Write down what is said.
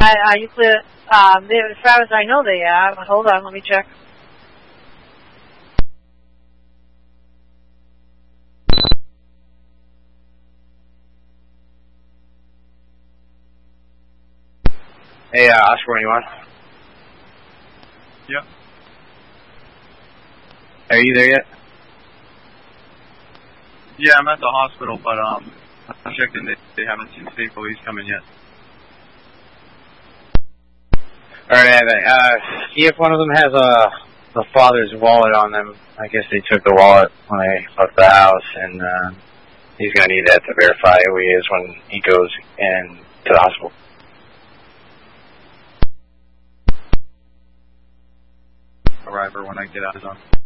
you clear. As far as I know, they are. Hold on, let me check. Hey, Oscar, what do you want? Yep. Are you there yet? Yeah, I'm at the hospital, but I checked and they haven't seen state police coming yet. Alright, see if one of them has the father's wallet on them. I guess they took the wallet when they left the house, and he's going to need that to verify who he is when he goes in to the hospital. Arriver when I get out of the zone.